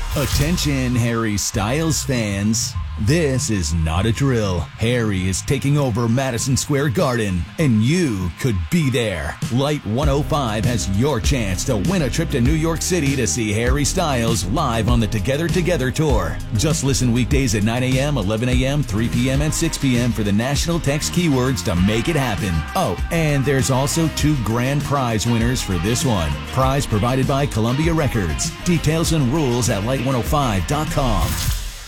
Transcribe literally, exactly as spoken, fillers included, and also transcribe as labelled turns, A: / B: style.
A: Attention, Harry Styles fans. This is not a drill. Harry is taking over Madison Square Garden, and you could be there. Light one oh five has your chance to win a trip to New York City to see Harry Styles live on the Together Together Tour. Just listen weekdays at nine a.m., eleven a.m., three p.m., and six p.m. for the national text keywords to make it happen. Oh, and there's also two grand prize winners for this one. Prize provided by Columbia Records. Details and rules at light one oh five dot com.